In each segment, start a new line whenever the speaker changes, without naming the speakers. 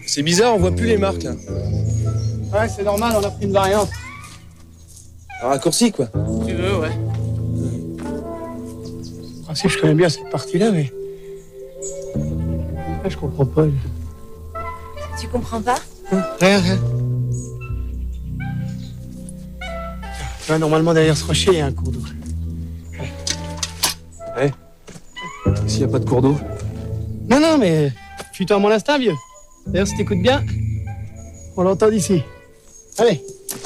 C'est bizarre, on voit plus les marques là.
Ouais, c'est normal, on a pris une variante.
Un raccourci quoi.
Si tu veux, ouais. En principe, je connais bien cette partie-là, mais... Là, je comprends pas.
Tu comprends pas?
Rien. Tu vois, normalement, derrière ce rocher, il y a un cours d'eau.
Ouais. S'il n'y a pas de cours d'eau.
Non, mais... Fuis-toi à mon instinct, vieux. D'ailleurs, si t'écoutes bien, on l'entend d'ici. Allez.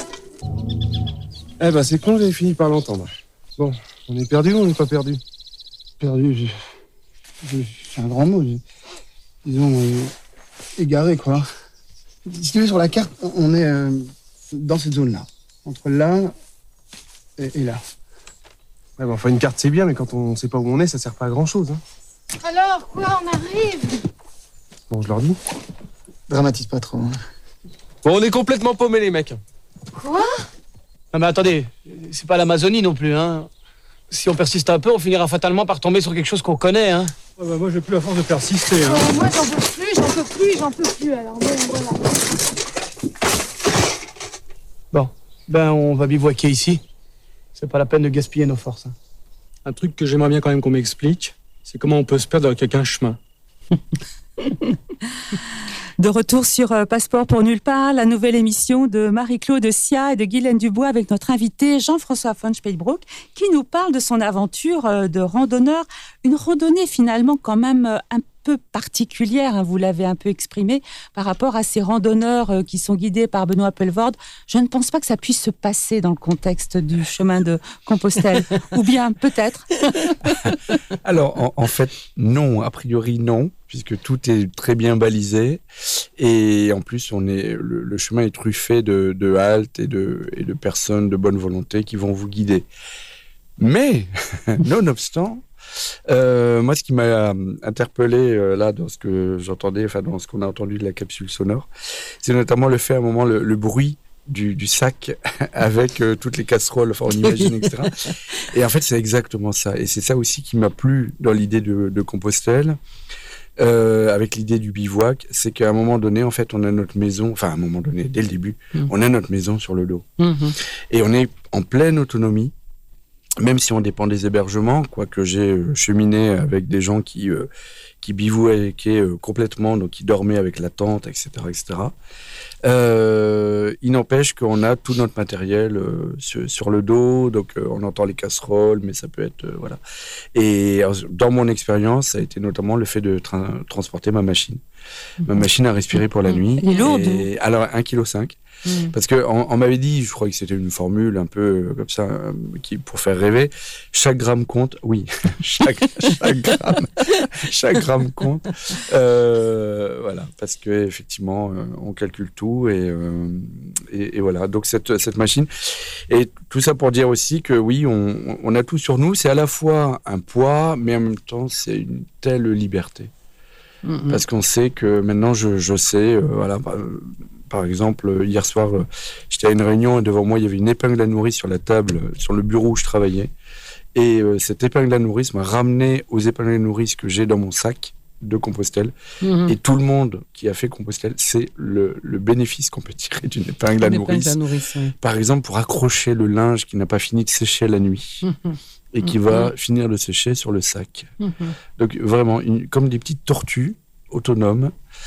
Eh ben, c'est con, j'avais fini par l'entendre. Bon, on est perdu ou on n'est pas perdu?
Perdu, c'est un grand mot. Disons, égaré, quoi. Si tu veux, sur la carte, on est dans cette zone-là. Entre là et là.
Ouais, bon, enfin, une carte c'est bien, mais quand on sait pas où on est, ça sert pas à grand chose. Hein.
Alors, quoi, on arrive?
Bon, je leur dis.
Dramatise pas trop. Hein.
Bon, on est complètement paumés, les mecs.
Quoi?
Non, mais attendez, c'est pas l'Amazonie non plus, hein. Si on persiste un peu, on finira fatalement par tomber sur quelque chose qu'on connaît, hein.
Ouais, bah, moi, j'ai plus la force de persister. Hein.
Moi, j'en peux plus, alors bon, voilà.
Bon, ben, on va bivouaquer ici. C'est pas la peine de gaspiller nos forces. Hein.
Un truc que j'aimerais bien quand même qu'on m'explique, c'est comment on peut se perdre avec un chemin.
De retour sur Passeport pour nulle part, la nouvelle émission de Marie-Claude Sia et de Guylaine Dubois avec notre invité Jean-François von Speitbrock qui nous parle de son aventure de randonneur. Une randonnée finalement quand même un peu particulière, hein, vous l'avez un peu exprimé, par rapport à ces randonneurs qui sont guidés par Benoît Poelvoorde. Je ne pense pas que ça puisse se passer dans le contexte du chemin de Compostelle. Ou bien, peut-être.
Alors, en fait, non. A priori, non, puisque tout est très bien balisé. Et en plus, le chemin est truffé de haltes et de personnes de bonne volonté qui vont vous guider. Mais, nonobstant, moi, ce qui m'a interpellé là dans ce que j'entendais, enfin dans ce qu'on a entendu de la capsule sonore, c'est notamment le fait à un moment le bruit du sac avec toutes les casseroles, enfin on imagine, etc. Et en fait, c'est exactement ça. Et c'est ça aussi qui m'a plu dans l'idée de Compostelle, avec l'idée du bivouac, c'est qu'à un moment donné, en fait, on a notre maison, enfin à un moment donné, dès le début, on a notre maison sur le dos. Et on est en pleine autonomie. Même si on dépend des hébergements, quoique j'ai cheminé avec des gens qui bivouaquaient complètement, donc qui dormaient avec la tente, etc., etc. Il n'empêche qu'on a tout notre matériel sur le dos, donc on entend les casseroles, mais ça peut être voilà. Et dans mon expérience, ça a été notamment le fait de transporter ma machine. Ma machine à respirer pour la nuit.
Elle est lourde.
Alors 1,5 kg. Parce que on m'avait dit, je crois que c'était une formule un peu comme ça, pour faire rêver. Chaque gramme compte. Oui, chaque gramme compte. Voilà, parce que effectivement, on calcule tout et voilà. Donc cette machine et tout ça pour dire aussi que oui, on a tout sur nous. C'est à la fois un poids, mais en même temps, c'est une telle liberté. Parce qu'on sait que maintenant, je sais, voilà. Par exemple, hier soir, j'étais à une réunion et devant moi, il y avait une épingle à nourrice sur la table, sur le bureau où je travaillais. Et cette épingle à nourrice m'a ramené aux épingles à nourrice que j'ai dans mon sac de Compostelle. Et tout le monde qui a fait Compostelle, c'est le bénéfice qu'on peut tirer d'une épingle à nourrice.
Oui.
Par exemple, pour accrocher le linge qui n'a pas fini de sécher la nuit. Et qui va finir de sécher sur le sac. Donc vraiment, comme des petites tortues autonomes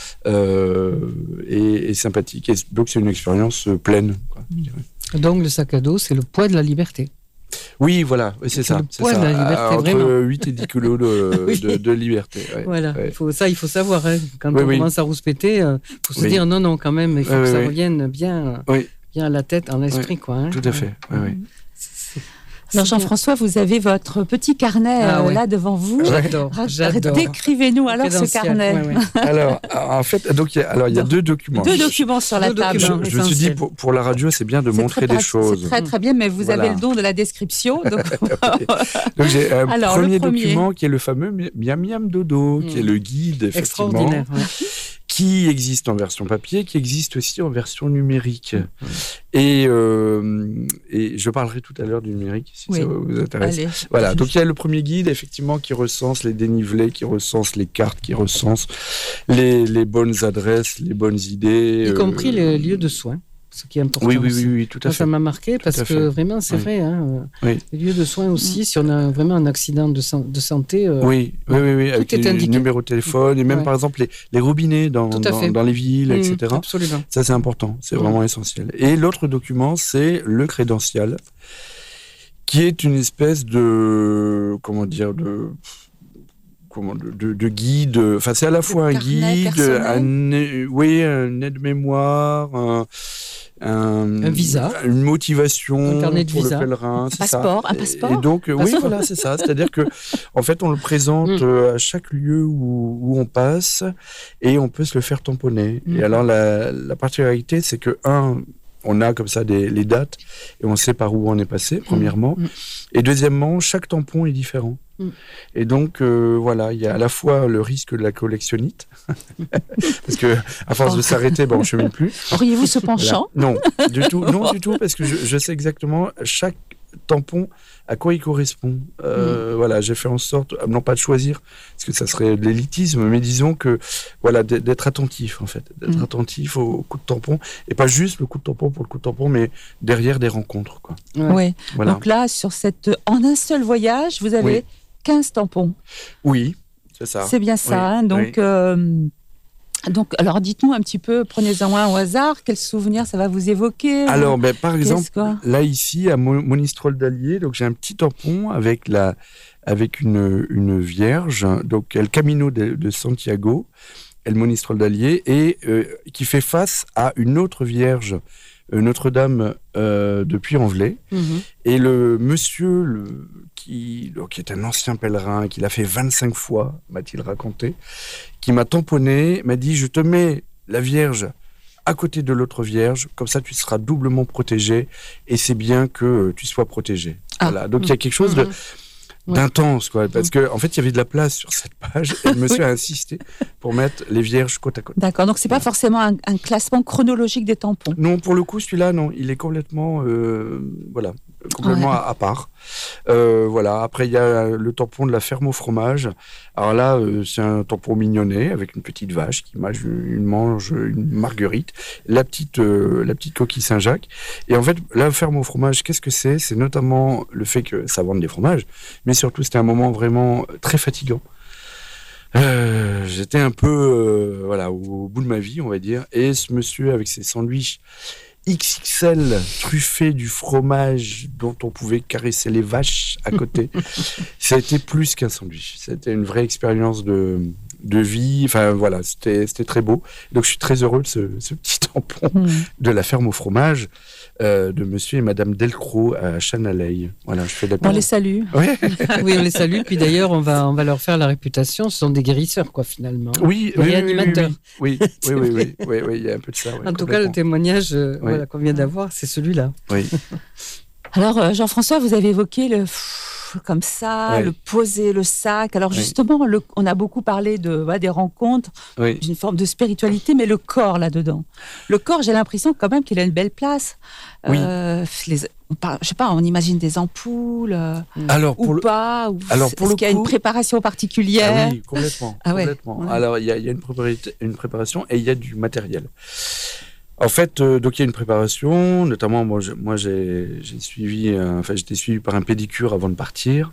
et sympathiques. Et donc c'est une expérience pleine, quoi, je dirais.
Donc le sac à dos, c'est le poids de la liberté.
Oui, voilà, c'est ça.
Le poids de la liberté,
entre
vraiment.
8 et 10 kilos de liberté. Ouais,
voilà,
ouais.
Il faut savoir. Hein. Quand on commence à rouspéter, il faut se dire non, quand même, il faut que ça revienne bien à la tête, en l'esprit. Quoi, hein.
Tout à fait, oui.
Alors Jean-François, vous avez votre petit carnet là devant vous.
J'adore.
Décrivez-nous alors ce carnet.
Ouais.
Alors, en fait, il y a deux documents.
Deux documents sur la table.
Je me suis dit, pour la radio, c'est bien de montrer des choses.
C'est très très bien, mais vous avez le don de la description. Donc
j'ai un premier document qui est le fameux Miam Miam Dodo, qui est le guide, effectivement.
Extraordinaire.
qui existe en version papier, qui existe aussi en version numérique. Et je parlerai tout à l'heure du numérique, si ça vous intéresse.
Allez.
Voilà, donc il y a le premier guide, effectivement, qui recense les dénivelés, qui recense les cartes, qui recense les bonnes adresses, les bonnes idées.
Y compris les lieux de soins. Ce qui est important.
Oui, tout à fait.
Ça m'a marqué parce que vraiment, c'est vrai. Hein, les lieux de soins aussi, si on a vraiment un accident de santé.
Oui, avec les numéros de téléphone et même par exemple les robinets dans les villes, etc.
Absolument.
Ça, c'est important. C'est vraiment essentiel. Et l'autre document, c'est le crédential, qui est une espèce de de guide. Enfin, c'est à la fois un guide, un aide-mémoire, un visa, une motivation,
un carnet de
pour
visa,
le pèlerin,
un passeport.
Et donc, voilà, c'est ça. C'est-à-dire que, en fait, on le présente à chaque lieu où on passe et on peut se le faire tamponner. Et alors, la particularité, c'est que on a comme ça les dates et on sait par où on est passé, premièrement. Et deuxièmement, chaque tampon est différent. Et donc, voilà, il y a à la fois le risque de la collectionnite, parce que à force de s'arrêter, on ne chemine plus.
Auriez-vous ce penchant ?
Voilà. Non, du tout, parce que je sais exactement chaque tampon à quoi il correspond. Voilà, j'ai fait en sorte, non pas de choisir, parce que ça serait de l'élitisme, mais disons que, voilà, d'être attentif, en fait. D'être attentif au coup de tampon, et pas juste le coup de tampon pour le coup de tampon, mais derrière des rencontres, quoi.
Ouais.
Voilà.
Donc là, en un seul voyage, vous avez 15 tampons.
Oui, c'est ça.
C'est bien ça. Donc, alors dites-nous un petit peu, prenez-en un au hasard, quel souvenir ça va vous évoquer ?
Alors, par exemple, là ici, à Monistrol d'Allier, donc j'ai un petit tampon avec une vierge, donc El Camino de Santiago, El Monistrol d'Allier, et qui fait face à une autre vierge, Notre-Dame de Puy-en-Velay. Et le monsieur qui est un ancien pèlerin, qui l'a fait 25 fois, m'a-t-il raconté, qui m'a tamponné, m'a dit « Je te mets la Vierge à côté de l'autre Vierge, comme ça tu seras doublement protégé, et c'est bien que tu sois protégé. » Voilà. Donc il y a quelque chose d'intense, quoi, parce que en fait il y avait de la place sur cette page et le monsieur a insisté pour mettre les vierges côte à côte.
D'accord, donc c'est pas forcément un classement chronologique des tampons.
Non, pour le coup celui-là non, il est complètement complètement à part. Voilà. Après il y a le tampon de la ferme au fromage. Alors là c'est un tampon mignonnet avec une petite vache qui mange une marguerite, la petite coquille Saint-Jacques. Et en fait la ferme au fromage, qu'est-ce que c'est ? C'est notamment le fait que ça vende des fromages, mais surtout c'était un moment vraiment très fatigant. J'étais un peu au bout de ma vie, on va dire, et ce monsieur avec ses sandwichs XXL truffés du fromage dont on pouvait caresser les vaches à côté, ça a été plus qu'un sandwich, c'était une vraie expérience de vie. Enfin voilà, c'était très beau. Donc je suis très heureux de ce petit tampon de la ferme au fromage de monsieur et madame Delcros à Chanaleille. Voilà, je fais de la
On les salue.
Ouais.
Oui, on les salue. Puis d'ailleurs, on va leur faire la réputation. Ce sont des guérisseurs, quoi, finalement.
Oui,
réanimateurs.
Oui, il y a un peu de ça.
En tout cas, le témoignage qu'on vient d'avoir, c'est celui-là.
Oui.
Alors, Jean-François, vous avez évoqué le poser le sac. Alors justement, on a beaucoup parlé des rencontres, d'une forme de spiritualité, mais le corps là-dedans. Le corps, j'ai l'impression quand même qu'il a une belle place.
Oui.
Je sais pas, on imagine des ampoules Est-ce qu'il y a une préparation particulière ?
Oui, complètement.
Ouais.
Alors, il y a une préparation et il y a du matériel. En fait, donc il y a une préparation, notamment moi j'étais suivi par un pédicure avant de partir,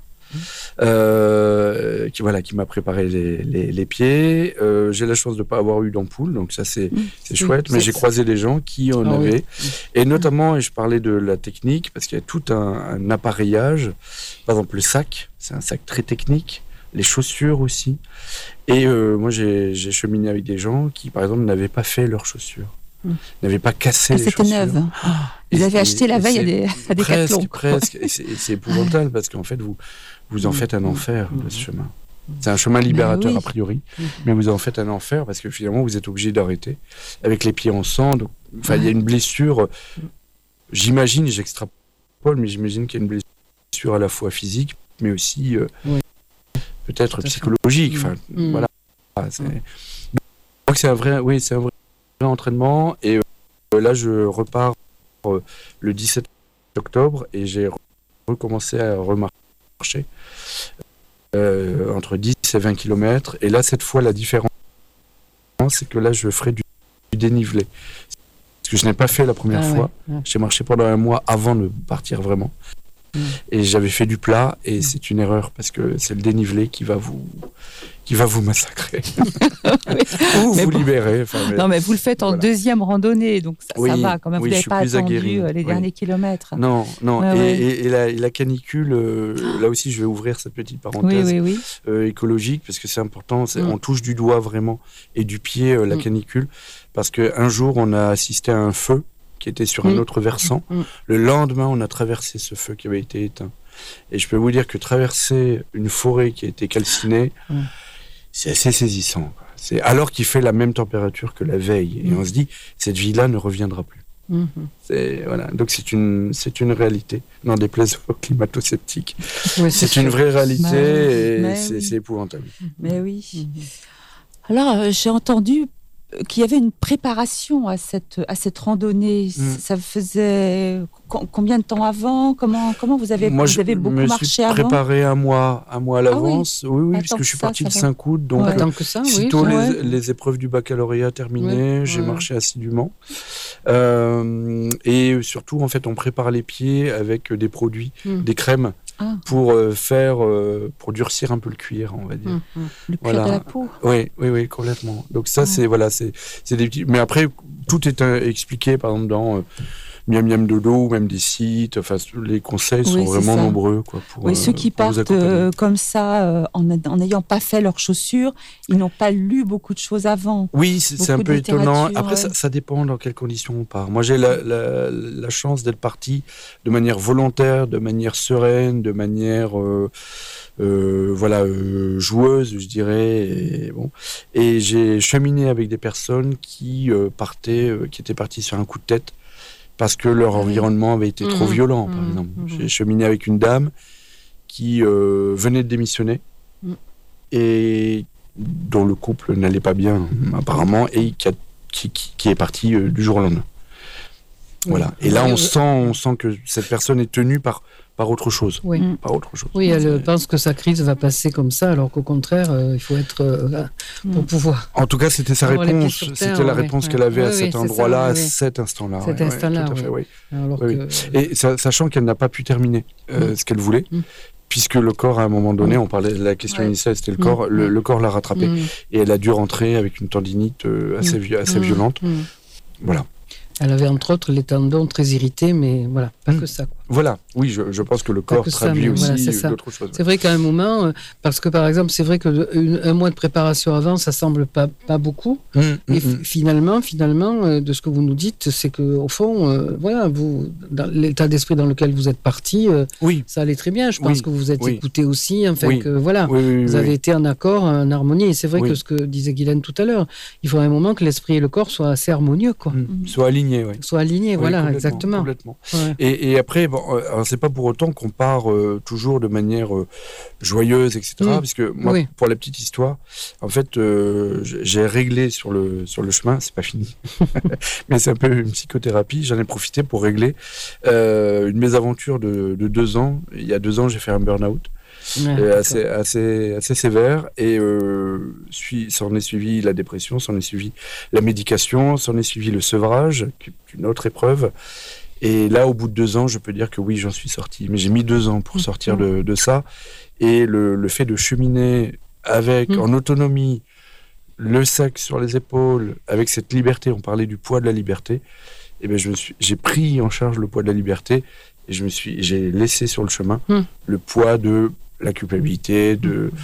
qui m'a préparé les pieds. J'ai la chance de pas avoir eu d'ampoule, donc ça c'est chouette, mais j'ai croisé des gens qui en avaient. Et notamment, et je parlais de la technique, parce qu'il y a tout un appareillage. Par exemple, le sac, c'est un sac très technique. Les chaussures aussi. Et moi j'ai cheminé avec des gens qui, par exemple, n'avaient pas fait leurs chaussures. N'avaient pas cassé les chaussures.
C'était neuve. Ils avaient acheté la veille à des Decathlon.
Presque. Et c'est épouvantable parce qu'en fait, vous en faites un enfer de ce chemin. C'est un chemin libérateur a priori, mais vous en faites un enfer parce que finalement, vous êtes obligé d'arrêter avec les pieds en sang. Donc, il y a une blessure. J'imagine, j'extrapole, mais j'imagine qu'il y a une blessure à la fois physique, mais aussi peut-être psychologique. Voilà. Donc c'est un vrai entraînement. Et là, je repars le 17 octobre et j'ai recommencé à remarcher entre 10 et 20 km. Et là, cette fois, la différence, c'est que là, je ferai du dénivelé. Ce que je n'ai pas fait la première fois. Ouais. J'ai marché pendant un mois avant de partir vraiment. Et j'avais fait du plat et c'est une erreur parce que c'est le dénivelé qui va vous massacrer ou vous libérer.
Non, mais vous le faites en deuxième randonnée, donc ça va quand même. Vous n'avez pas attendu les derniers kilomètres.
Non. Et la canicule, là aussi, je vais ouvrir cette petite parenthèse écologique parce que c'est important. On touche du doigt vraiment et du pied la canicule parce qu'un jour, on a assisté à un feu qui était sur un autre versant. Le lendemain, on a traversé ce feu qui avait été éteint. Et je peux vous dire que traverser une forêt qui a été calcinée, c'est assez saisissant. C'est alors qu'il fait la même température que la veille. Et on se dit, cette vie-là ne reviendra plus. Voilà. Donc c'est une réalité. N'en déplaise aux climato-sceptiques. C'est une vraie réalité et c'est épouvantable.
Mais oui. Alors, j'ai entendu qu'il y avait une préparation à cette randonnée. Ça faisait combien de temps avant? Comment vous avez beaucoup marché avant?
Je me suis préparé un mois à l'avance. Oui, parce que je suis parti le 5 août. Donc, sitôt les épreuves du baccalauréat terminées, j'ai marché assidûment. Et surtout, en fait, on prépare les pieds avec des produits, des crèmes. Pour durcir un peu le cuir, on va dire.
Le cuir de la peau.
Oui, complètement. Donc ça, c'est des petits. Mais après, tout est expliqué, par exemple, dans Miam Miam Dodo ou même des sites. Enfin, les conseils sont vraiment nombreux, quoi.
Ceux qui partent comme ça, en n'ayant pas fait leurs chaussures, ils n'ont pas lu beaucoup de choses avant.
Oui, c'est un peu étonnant. Après, ça dépend dans quelles conditions on part. Moi, j'ai la chance d'être parti de manière volontaire, de manière sereine, de manière joueuse, je dirais. Et j'ai cheminé avec des personnes qui étaient parties sur un coup de tête parce que leur environnement avait été trop violent, par exemple. J'ai cheminé avec une dame qui venait de démissionner et dont le couple n'allait pas bien, apparemment, et qui est partie du jour au lendemain. Voilà. Et là, on sent que cette personne est tenue par autre chose. Par autre chose.
Oui, elle pense que sa crise va passer comme ça, alors qu'au contraire, il faut être pour pouvoir.
En tout cas, c'était sa réponse. C'était la réponse qu'elle avait à cet endroit-là, à cet instant-là.
Cet instant-là,
oui. Et sachant qu'elle n'a pas pu terminer ce qu'elle voulait, puisque le corps, à un moment donné, on parlait de la question initiale, c'était le corps, le corps l'a rattrapé. Et elle a dû rentrer avec une tendinite assez violente. Voilà.
Elle avait entre autres les tendons très irrités, mais voilà, pas que ça. Quoi.
Voilà, oui, je pense que le corps traduit aussi d'autres choses.
C'est vrai qu'à un moment, parce que par exemple, c'est vrai qu'un mois de préparation avant, ça semble pas beaucoup. Et finalement, de ce que vous nous dites, c'est qu'au fond, vous, dans l'état d'esprit dans lequel vous êtes parti, ça allait très bien. Je pense que vous êtes écouté aussi, vous avez été en accord, en harmonie. Et c'est vrai que ce que disait Guylaine tout à l'heure, il faut à un moment que l'esprit et le corps soient assez harmonieux, quoi.
Soient alignés,
Soit aligné, voilà, exactement.
Complètement. Et après, alors c'est pas pour autant qu'on part toujours de manière joyeuse, etc. Parce que moi, pour la petite histoire, en fait, j'ai réglé sur le chemin, c'est pas fini, mais c'est un peu une psychothérapie. J'en ai profité pour régler une mésaventure de 2 ans. Il y a 2 ans, j'ai fait un burn-out. Assez sévère et s'en est suivi la dépression, s'en est suivi la médication, s'en est suivi le sevrage, qui est une autre épreuve. Et là, au bout de 2 ans, je peux dire que oui, j'en suis sorti. Mais j'ai mis 2 ans pour sortir de ça. Et le fait de cheminer en autonomie, le sac sur les épaules, avec cette liberté, on parlait du poids de la liberté, et ben j'ai pris en charge le poids de la liberté et j'ai laissé sur le chemin le poids de la culpabilité,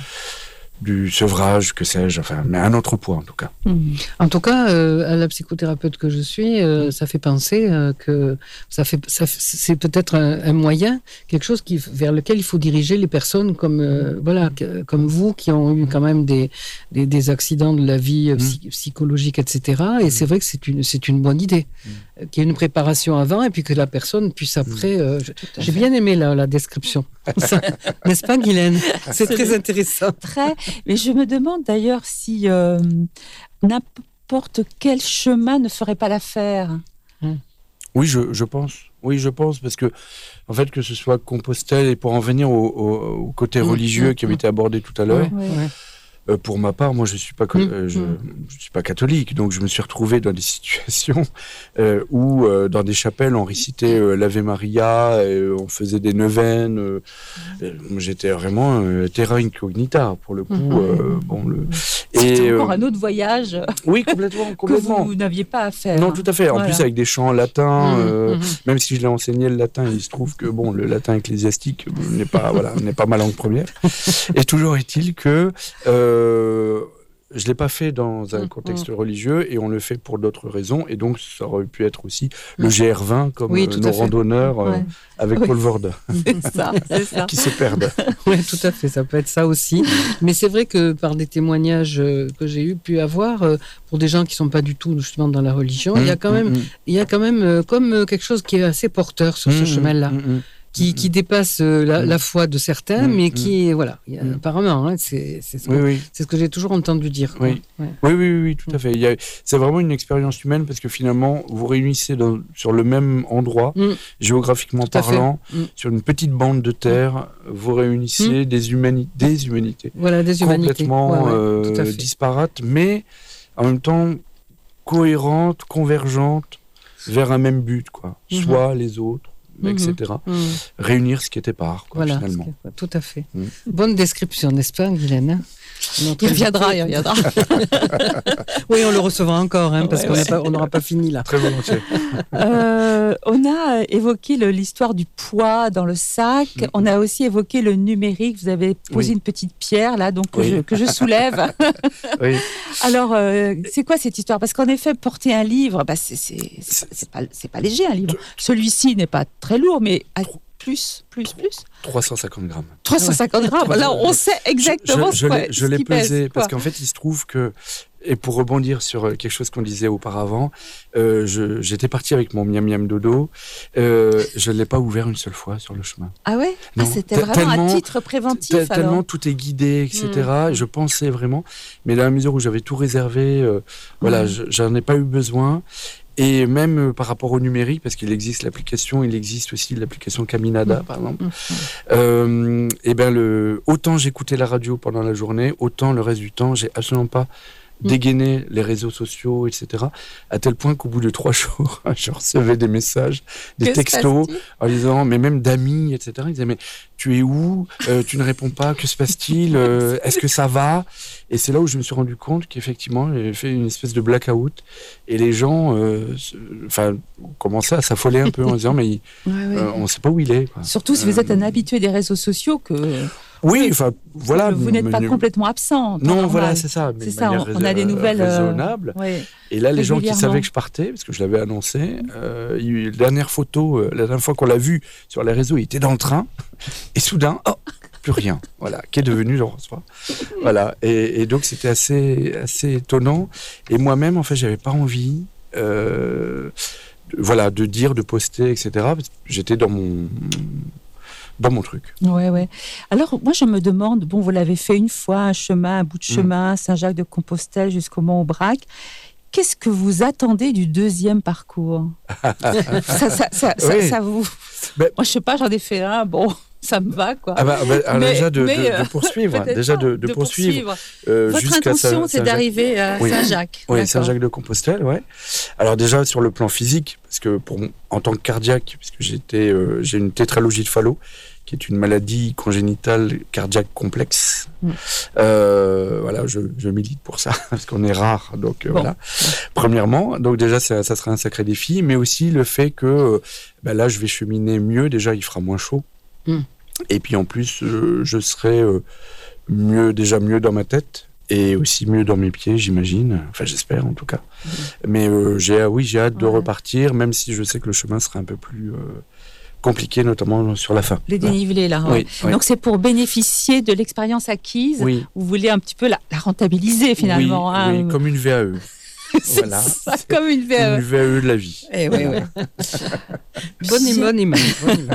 du sevrage, que sais-je, mais un autre poids en tout cas.
En tout cas, à la psychothérapeute que je suis, ça fait penser que c'est peut-être un moyen, quelque chose vers lequel il faut diriger les personnes comme vous qui ont eu quand même des accidents de la vie psychologique, etc. Et c'est vrai que c'est une bonne idée. Qu'il y ait une préparation avant et puis que la personne puisse après... j'ai bien aimé la description. N'est-ce pas, Guylaine? C'est très intéressant.
Mais je me demande d'ailleurs si n'importe quel chemin ne ferait pas l'affaire.
Oui, je pense. Oui, je pense, parce que, en fait, que ce soit Compostelle, et pour en venir au côté religieux qui avait été abordé tout à l'heure, pour ma part, moi, je suis pas catholique, donc je me suis retrouvé dans des situations où, dans des chapelles, on récitait l'Ave Maria, on faisait des neuvaines. J'étais vraiment terra incognita, pour le coup.
C'était encore un autre voyage
Oui, complètement.
que vous n'aviez pas à faire.
Non, tout à fait. En plus, avec des chants latins, même si je l'ai enseigné le latin, il se trouve que le latin ecclésiastique n'est pas ma langue première. Et toujours est-il que je l'ai pas fait dans un contexte religieux, et on le fait pour d'autres raisons, et donc ça aurait pu être aussi le GR20 comme nos randonneurs avec Paul Vorde
C'est ça.
qui se perdent.
Oui, tout à fait, ça peut être ça aussi. Mais c'est vrai que par des témoignages que j'ai pu avoir, pour des gens qui sont pas du tout justement dans la religion, il y a quand même comme quelque chose qui est assez porteur sur ce chemin-là. Qui dépasse la foi de certains, mais qui est, apparemment, hein, c'est ce que j'ai toujours entendu dire. Quoi.
Oui, tout à fait. C'est vraiment une expérience humaine, parce que finalement, vous réunissez sur le même endroit, géographiquement parlant, sur une petite bande de terre, vous réunissez des humanités.
Voilà, des humanités.
Complètement disparates, mais en même temps cohérentes, convergentes vers un même but, quoi. Soit les autres, etc. Réunir ce qui était part, quoi, finalement.
Tout à fait. Bonne description, n'est-ce pas, Guylaine?
Il reviendra.
Oui, on le recevra encore, parce qu'on n'aura pas fini là.
Très volontiers.
On a évoqué l'histoire du poids dans le sac. On a aussi évoqué le numérique. Vous avez posé une petite pierre là, donc que je soulève. Alors, c'est quoi cette histoire? Parce qu'en effet, porter un livre, c'est pas léger, un livre. Celui-ci n'est pas très lourd, mais plus.
350 grammes.
350 grammes. Là, on sait exactement ce qui
Je l'ai pesé,
pèse,
parce qu'en fait, il se trouve que, et pour rebondir sur quelque chose qu'on disait auparavant, j'étais parti avec mon miam miam dodo, je ne l'ai pas ouvert une seule fois sur le chemin.
Ah ouais?
Non,
c'était vraiment à titre préventif,
tellement tout est guidé, etc. Je pensais vraiment, mais dans la mesure où j'avais tout réservé, j'en ai pas eu besoin. Et même par rapport au numérique, parce qu'il existe l'application, il existe aussi l'application Caminada, par exemple. Autant j'écoutais la radio pendant la journée, autant le reste du temps, j'ai absolument pas dégainé les réseaux sociaux, etc. À tel point qu'au bout de 3 jours, je recevais des messages, des textos, en disant, mais même d'amis, etc. Ils disaient, mais tu es où? Tu ne réponds pas, que se passe-t-il? Est-ce que ça va? Et c'est là où je me suis rendu compte qu'effectivement, j'avais fait une espèce de blackout, et les gens commençaient à s'affoler un peu en disant, mais on ne sait pas où il est, quoi.
Surtout si vous êtes un habitué des réseaux sociaux,
oui, enfin, voilà.
Vous n'êtes pas complètement absent.
Non, voilà, c'est ça.
C'est ça, on a des nouvelles
raisonnables. Et là, les gens qui savaient que je partais, parce que je l'avais annoncé, la dernière photo, la dernière fois qu'on l'a vu sur les réseaux, il était dans le train, et soudain, plus rien. Voilà, qui est devenu Jean-François. Voilà, et donc c'était assez étonnant. Et moi-même, en fait, j'avais pas envie, de dire, de poster, etc. Parce que j'étais dans mon truc.
Ouais. Alors, moi, je me demande, vous l'avez fait une fois, un bout de chemin, Saint-Jacques-de-Compostelle jusqu'au Mont-Aubrac. Qu'est-ce que vous attendez du deuxième parcours? ça vous... Moi, je sais pas, j'en ai fait un, ça me va, quoi.
Déjà de poursuivre. Déjà de poursuivre.
Votre intention, c'est d'arriver à Saint-Jacques.
Oui, Saint-Jacques-de-Compostelle, ouais. Alors déjà, sur le plan physique, parce que en tant que cardiaque, parce que j'ai une tétralogie de Fallot, qui est une maladie congénitale cardiaque complexe. Je milite pour ça, parce qu'on est rare. Donc, voilà. Premièrement, donc déjà, ça sera un sacré défi, mais aussi le fait que là, je vais cheminer mieux. Déjà, il fera moins chaud. Et puis, en plus, je serai mieux dans ma tête, et aussi mieux dans mes pieds, j'imagine. Enfin, j'espère, en tout cas. Mais j'ai hâte de repartir, même si je sais que le chemin sera un peu plus... compliqué, notamment sur la fin.
Les dénivelés, là.
Oui.
Donc, c'est pour bénéficier de l'expérience acquise.
Oui.
Vous voulez un petit peu la rentabiliser, finalement.
Oui, comme une VAE.
Voilà. Ça, comme une VAE.
Une VAE de la vie.
Bonne image.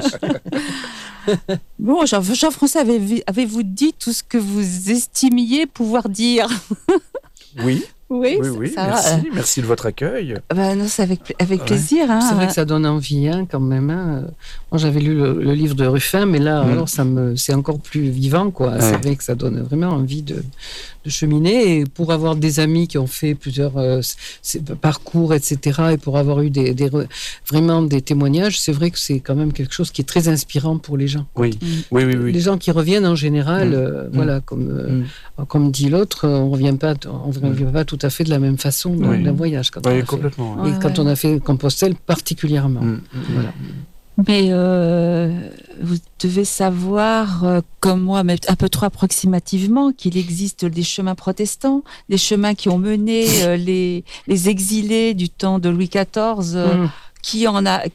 Bon, Jean-François, avez-vous dit tout ce que vous estimiez pouvoir dire?
Oui.
Oui,
Oui,
ça
merci.
va.
Merci de votre accueil.
Non, c'est avec
Ouais.
plaisir. Hein.
C'est vrai que ça donne envie, hein, quand même. Hein. Moi, j'avais lu le livre de Ruffin, mais là, alors, c'est encore plus vivant, quoi.
Ouais.
C'est vrai que ça donne vraiment envie de cheminer. Et pour avoir des amis qui ont fait plusieurs parcours, etc., et pour avoir eu vraiment des témoignages, c'est vrai que c'est quand même quelque chose qui est très inspirant pour les gens.
Oui.
Les gens qui reviennent en général, voilà, comme dit l'autre, on revient pas tout à fait de la même façon d'un voyage. Quand on a fait.
Complètement.
Et quand on a fait Compostelle, particulièrement. Voilà.
Mais vous devez savoir, comme moi, mais un peu trop approximativement, qu'il existe des chemins protestants, des chemins qui ont mené les exilés du temps de Louis XIV. Qui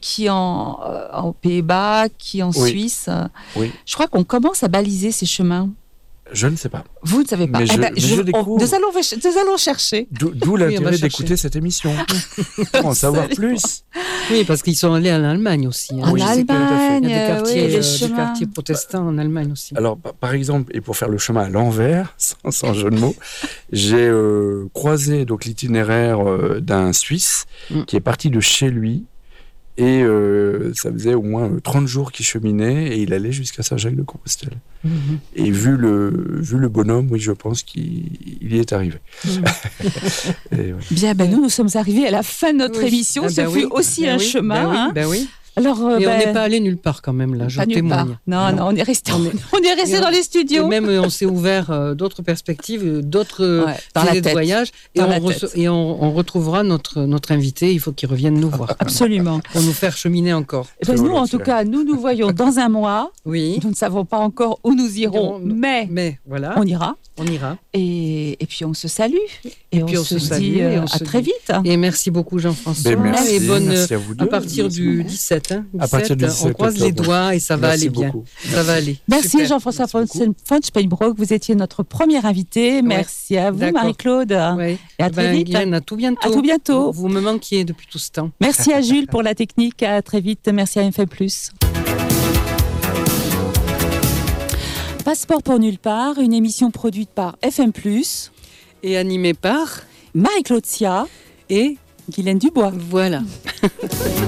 en Pays-Bas, qui en Suisse.
Oui.
Je crois qu'on commence à baliser ces chemins.
Je ne sais pas.
Vous ne savez pas.
Mais je découvre.
Nous allons chercher.
D'où l'intérêt d'écouter cette émission. Pour en savoir plus.
Oui, parce qu'ils sont allés en Allemagne aussi. Hein.
En
Oui, c'est clair, tout à fait.
Allemagne,
Il y a des
chemins.
quartiers protestants en Allemagne aussi.
Alors, par exemple, et pour faire le chemin à l'envers, sans jeu de mots, j'ai croisé donc l'itinéraire d'un Suisse qui est parti de chez lui. Et ça faisait au moins 30 jours qu'il cheminait et il allait jusqu'à Saint-Jacques-de-Compostelle. Et vu le bonhomme, oui, je pense qu'il y est arrivé. Et, ouais.
Bien, nous sommes arrivés à la fin de notre émission. Ce fut aussi un chemin.
Oui.
Alors,
et on n'est pas allé nulle part quand même, là, je témoigne.
Non, on est resté dans les studios.
Et même, on s'est ouvert d'autres perspectives, d'autres idées de voyage. Et on retrouvera notre invité, il faut qu'il revienne nous voir.
Absolument.
Pour nous faire cheminer encore.
Nous, en tout cas, nous voyons dans un mois.
Oui.
Nous ne savons pas encore où nous irons, mais
voilà.
On ira. Et puis, on se salue. Et puis, on se dit à très vite.
Et merci beaucoup, Jean-François.
Merci,
et
merci à vous deux.
À partir du 17.
À partir du 17
on croise les doigts et ça va aller bien. Ça va aller.
Merci
Super.
Jean-François von Speytbrock, vous étiez notre premier invité. Merci à vous Marie-Claude.
Ouais.
Et à très vite.
Guylaine, à tout bientôt.
À tout bientôt.
Vous me manquiez depuis tout ce temps.
Merci à Jules pour la technique. À très vite. Merci à FM+. Passeport pour nulle part, une émission produite par FM+.
Et animée par
Marie-Claude Sia
et
Guylaine Dubois.
Voilà.